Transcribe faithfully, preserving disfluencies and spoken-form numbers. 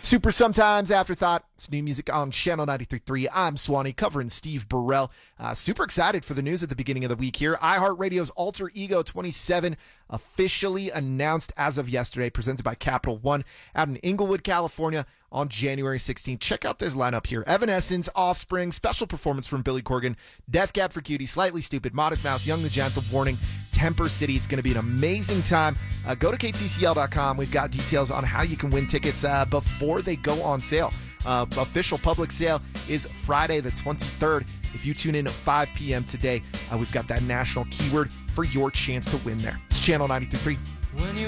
Super Sometimes Afterthought. It's new music on Channel ninety-three point three. I'm Swanee, covering Steve Burrell. Uh, super excited for the news at the beginning of the week here. iHeartRadio's Alter Ego twenty-seven officially announced as of yesterday, presented by Capital One out in Inglewood, California on January sixteenth. Check out this lineup here. Evanescence, Offspring, special performance from Billy Corgan, Death Cab for Cutie, Slightly Stupid, Modest Mouse, Young the Gentle, Warning, Temper City. It's going to be an amazing time. Uh, go to K T C L dot com. We've got details on how you can win tickets uh, before they go on sale. Uh, official public sale is Friday the twenty-third. If you tune in at five p.m. today, uh, we've got that national keyword for your chance to win there. It's Channel ninety-three point three.